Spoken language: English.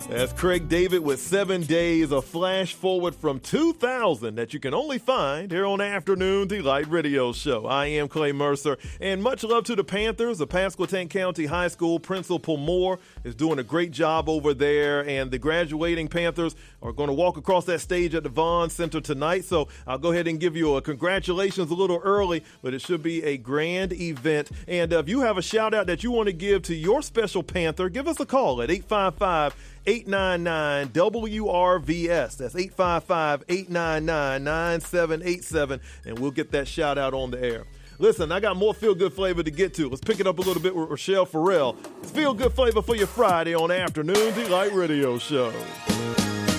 That's Craig David with 7 days, a flash forward from 2000 that you can only find here on Afternoon Delight Radio Show. I am Clay Mercer, and much love to the Panthers. The Pasquotank County High School Principal Moore is doing a great job over there, and the graduating Panthers are going to walk across that stage at the Vaughn Center tonight. So I'll go ahead and give you a congratulations a little early, but it should be a grand event. And if you have a shout out that you want to give to your special Panther, give us a call at 855-899-WRVS. That's 855-899-9787, and we'll get that shout out on the air. Listen, I got more feel-good flavor to get to. Let's pick it up a little bit with Rochelle Farrell. It's feel-good flavor for your Friday on Afternoon Delight Radio Show.